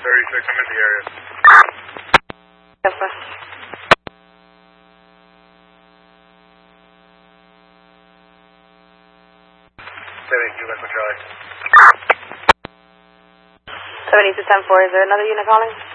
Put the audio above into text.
36, I'm in the area. Yes, sir. Charlie. 72-10-4, is there another unit calling?